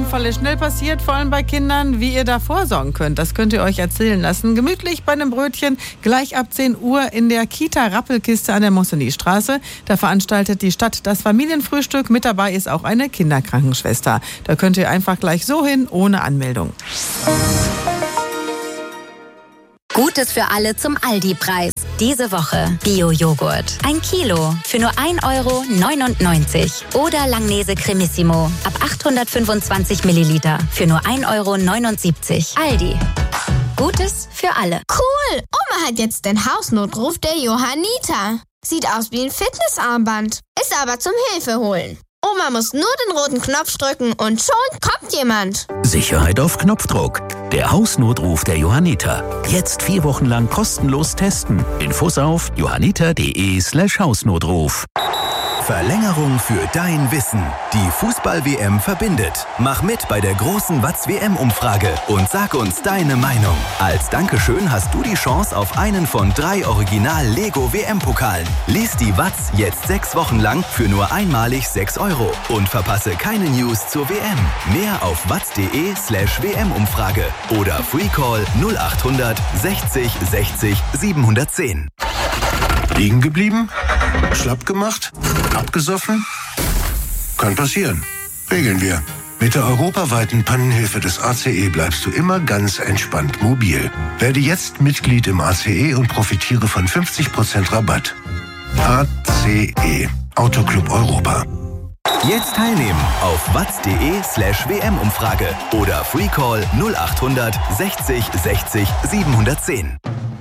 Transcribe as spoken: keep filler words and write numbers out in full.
Unfall ist schnell passiert, vor allem bei Kindern. Wie ihr da vorsorgen könnt, das könnt ihr euch erzählen lassen. Gemütlich bei einem Brötchen, gleich ab zehn Uhr in der Kita Rappelkiste an der Mosseny-Straße. Da veranstaltet die Stadt das Familienfrühstück. Mit dabei ist auch eine Kinderkrankenschwester. Da könnt ihr einfach gleich so hin, ohne Anmeldung. Gutes für alle zum Aldi-Preis. Diese Woche Bio-Joghurt. Ein Kilo für nur ein Euro neunundneunzig. Oder Langnese Cremissimo ab achthundertfünfundzwanzig Milliliter für nur ein Euro neunundsiebzig. Aldi. Gutes für alle. Cool! Oma hat jetzt den Hausnotruf der Johanniter. Sieht aus wie ein Fitnessarmband. Ist aber zum Hilfeholen. Oma muss nur den roten Knopf drücken und schon kommt jemand. Sicherheit auf Knopfdruck. Der Hausnotruf der Johanniter. Jetzt vier Wochen lang kostenlos testen. Infos auf johanniter.de slash Hausnotruf. Verlängerung für dein Wissen. Die Fußball-W M verbindet. Mach mit bei der großen Watz-W M-Umfrage und sag uns deine Meinung. Als Dankeschön hast du die Chance auf einen von drei Original-Lego-W M-Pokalen. Lies die Watz jetzt sechs Wochen lang für nur einmalig sechs Euro und verpasse keine News zur W M. Mehr auf watz.de slash WM-Umfrage oder Freecall null achthundert sechzig sechzig siebenhundertzehn. Liegen geblieben? Schlapp gemacht? Abgesoffen? Kann passieren. Regeln wir. Mit der europaweiten Pannenhilfe des A C E bleibst du immer ganz entspannt mobil. Werde jetzt Mitglied im A C E und profitiere von fünfzig Prozent Rabatt. A C E. Autoclub Europa. Jetzt teilnehmen auf watz.de slash WM-Umfrage oder Freecall null achthundert sechzig sechzig siebenhundertzehn.